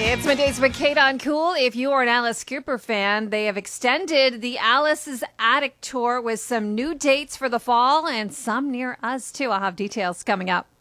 It's Middays with Kate on Cool. If you are an Alice Cooper fan, they have extended the Alice's Attic tour with some new dates for the fall and some near us too. I'll have details coming up.